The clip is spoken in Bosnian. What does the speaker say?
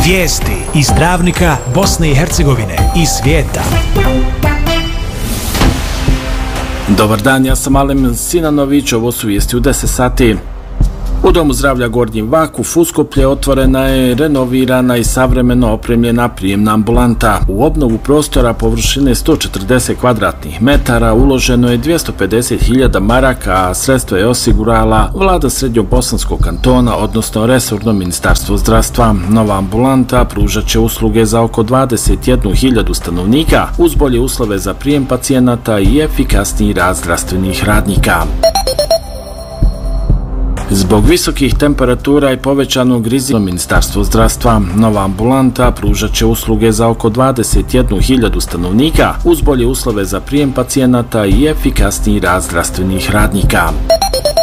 Vijesti iz Travnika, Bosne i Hercegovine i svijeta. Dobar dan, ja sam Alem Sinanović, ovo su vijesti u 10 sati. U Domu zdravlja Gornji Vak u Fuskoplje otvorena je renovirana i savremeno opremljena prijemna ambulanta. U obnovu prostora površine 140 kvadratnih metara uloženo je 250.000 maraka, a sredstva je osigurala vlada Srednjobosanskog kantona, odnosno resorno ministarstvo zdravstva. Nova ambulanta pružat će usluge za oko 21.000 stanovnika uz bolje uslove za prijem pacijenata i efikasniji rad zdravstvenih radnika. Zbog visokih temperatura i povećanog rizika ministarstvo zdravstva, nova ambulanta pružat će usluge za oko 21.000 stanovnika uz bolje uslove za prijem pacijenata i efikasniji rad zdravstvenih radnika.